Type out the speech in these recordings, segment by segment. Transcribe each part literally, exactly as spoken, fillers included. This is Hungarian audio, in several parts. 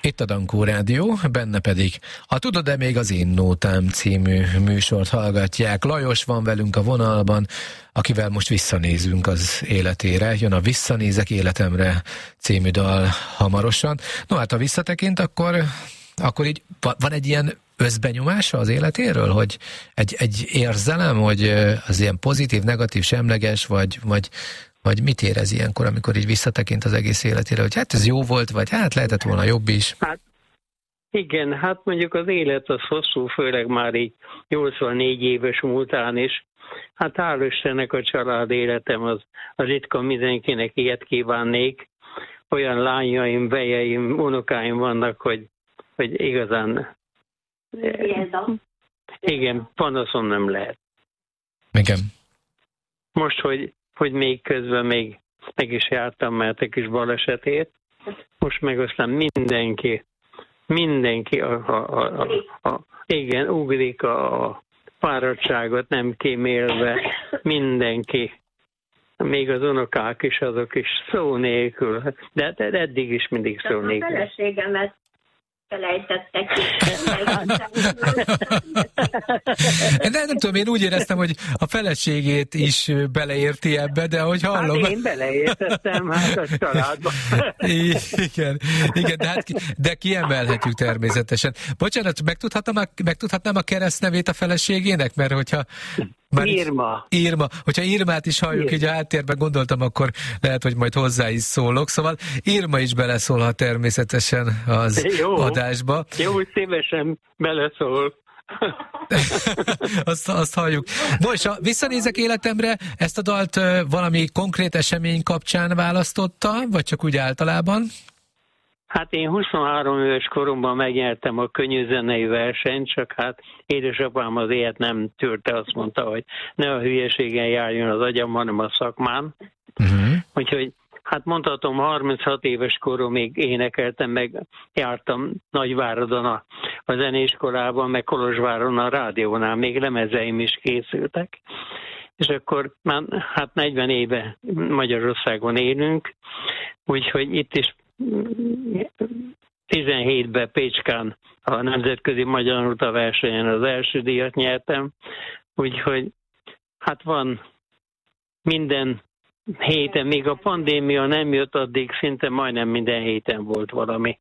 Itt a Dankó Rádió, benne pedig a Tudod-e még az Én Nótám című műsort hallgatják. Lajos van velünk a vonalban, akivel most visszanézünk az életére. Jön a Visszanézek életemre című dal hamarosan. No hát, ha visszatekint, akkor, akkor így van egy ilyen összbenyomása az életéről, hogy egy, egy érzelem, hogy az ilyen pozitív, negatív, semleges, vagy, vagy Vagy mit érez ilyenkor, amikor így visszatekint az egész életére, hogy hát ez jó volt, vagy hát lehetett volna jobb is? Hát igen, hát mondjuk az élet az hosszú, főleg már így nyolcvannégy éves múltán is. Hát hál' Istennek a család életem az, az ritka, mindenkinek ilyet kívánnék. Olyan lányaim, vejeim, unokáim vannak, hogy, hogy igazán... Igen, panaszom nem lehet. Igen. Most, hogy hogy még közben még meg is jártam, mert egy kis balesetét. Most meg aztán mindenki, mindenki, a, a, a, a, a, igen, ugrik a, a fáradtságot nem kímélve, mindenki. Még az unokák is, azok is szó nélkül. De, de eddig is mindig szó nélkül. A feleségemet felejtettek. De nem tudom, én úgy éreztem, hogy a feleségét is beleérti ebbe, de ahogy hallom... Hát én beleértettem, hát a családban. Igen, igen, de, hát, de kiemelhetjük természetesen. Bocsánat, megtudhatnám, megtudhatnám a keresztnevét a feleségének? Mert hogyha... Már Irma. Irma. Hogyha Irmát is halljuk Irma. Így a háttérben, gondoltam, akkor lehet, hogy majd hozzá is szólok. Szóval Irma is beleszólhat természetesen az jó, adásba. Jó, szívesen beleszól. azt, azt halljuk. No, és a Visszanézek életemre, ezt a dalt valami konkrét esemény kapcsán választotta, vagy csak úgy általában? Hát én huszonhárom éves koromban megnyertem a könnyű zenei versenyt, csak hát édesapám az ilyet nem tűrte, azt mondta, hogy ne a hülyeségen járjon az agyam, hanem a szakmán. Uh-huh. Úgyhogy hát mondhatom, harminchat éves koromig énekeltem, meg jártam Nagyváradon a, a zeneiskolában, meg Kolozsváron a rádiónál, még lemezeim is készültek. És akkor már hát negyven éve Magyarországon élünk, úgyhogy itt is tizenhétben Pécskán a Nemzetközi Magyar Nóta versenyen az első díjat nyertem, úgyhogy hát van minden héten, még a pandémia nem jött, addig szinte majdnem minden héten volt valami.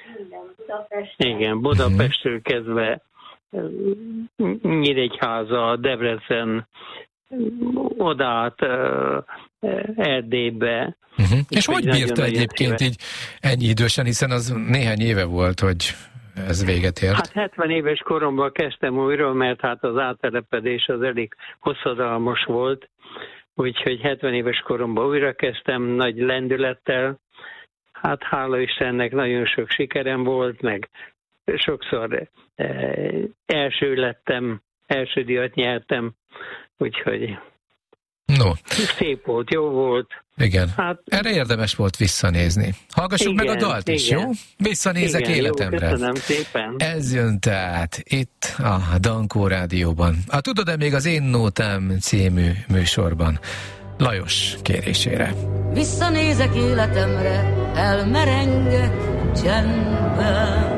Igen, Budapestről kezdve Nyíregyháza, Debrecen, odát Erdélybe. Uh-huh. És hogy bírta egyébként így ennyi idősen, hiszen az néhány éve volt, hogy ez véget ért? Hát hetven éves koromban kezdtem újra, mert hát az áttelepedés az elég hosszadalmas volt, úgyhogy hetven éves koromban újra kezdtem, nagy lendülettel. Hát hála Istennek nagyon sok sikerem volt, meg sokszor eh, első lettem, első díjat nyertem, úgyhogy no. Szép volt, jó volt. Igen, hát, erre érdemes volt visszanézni. Hallgassuk igen, meg a dalt is, igen. Jó? Visszanézek igen, életemre. Jó, köszönöm szépen. Ez jön tehát itt a Dankó Rádióban. A Tudod-e még az Én Nótám című műsorban Lajos kérésére. Visszanézek életemre, elmerengek csendben.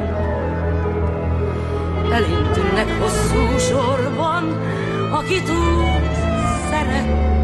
Elém tűnnek hosszú sorban, aki tud, szeret.